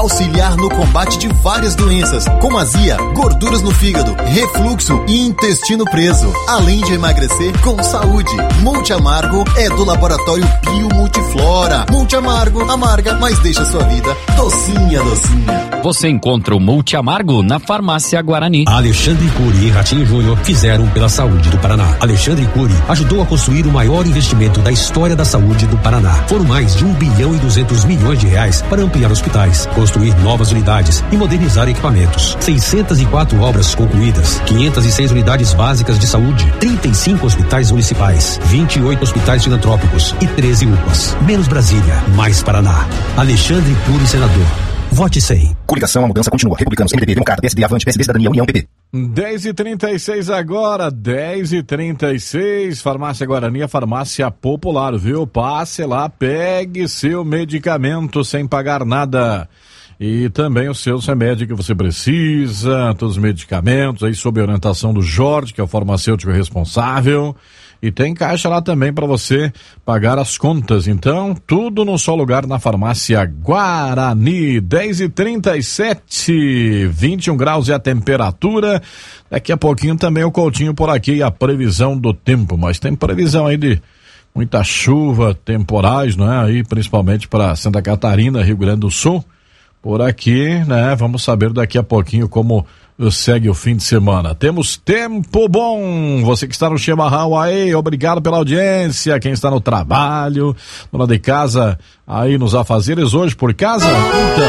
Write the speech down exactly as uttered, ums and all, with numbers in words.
Auxiliar no combate de várias doenças, como azia, gorduras no fígado, refluxo e intestino preso. Além de emagrecer com saúde. Multi Amargo é do Laboratório Bio Multiflora. Multi Amargo, amarga, mas deixa sua vida docinha, docinha. Você encontra o Multi Amargo na Farmácia Guarani. Alexandre Cury e Ratinho Júnior fizeram pela saúde do Paraná. Alexandre Cury ajudou a construir o maior investimento da história da saúde do Paraná. Foram mais de um bilhão e duzentos milhões de reais para ampliar hospitais, construir novas unidades e modernizar equipamentos. seiscentas e quatro obras concluídas, quinhentas e seis unidades básicas de saúde, trinta e cinco hospitais municipais, vinte e oito hospitais filantrópicos e treze U P As. Menos Brasília, mais Paraná. Alexandre Cury, senador. Vote cem. Coligação, a mudança continua. Republicanos, M D B, Democrata, P S D, Avante, P S D, Cidadania, União, P P. dez e trinta e seis agora, dez e trinta e seis, Farmácia Guarani, a farmácia popular, viu? Passe lá, pegue seu medicamento sem pagar nada. E também os seus remédios que você precisa, todos os medicamentos aí sob a orientação do Jorge, que é o farmacêutico responsável. E tem caixa lá também para você pagar as contas. Então, tudo num só lugar na Farmácia Guarani. dez e trinta e sete, vinte e um graus e a temperatura. Daqui a pouquinho também o Coutinho por aqui e a previsão do tempo. Mas tem previsão aí de muita chuva, temporais, não é? Aí, principalmente para Santa Catarina, Rio Grande do Sul. Por aqui, né? Vamos saber daqui a pouquinho como segue o fim de semana. Temos tempo bom. Você que está no chimarrão aí, obrigado pela audiência. Quem está no trabalho, dona de casa aí nos afazeres hoje por casa, então